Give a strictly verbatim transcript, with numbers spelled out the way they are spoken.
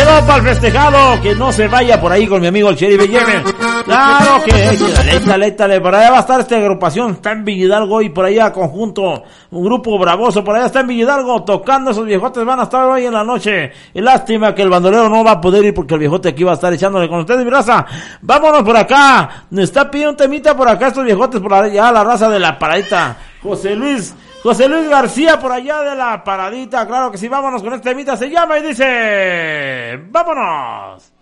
quedó para el festejado, que no se vaya por ahí con mi amigo el Cheri Belleme. Claro que, échale, échale, échale, por allá va a estar esta agrupación, está en Villa Hidalgo y por allá conjunto, un grupo bravoso, por allá está en Villa Hidalgo, tocando esos viejotes, van a estar hoy en la noche. Y lástima que el bandolero no va a poder ir porque el viejote aquí va a estar echándole con ustedes, mi raza. Vámonos por acá, me está pidiendo un temita por acá estos viejotes, por allá la raza de la paradita. José Luis, José Luis García por allá de la paradita, claro que sí, vámonos con este temita, se llama y dice, vámonos.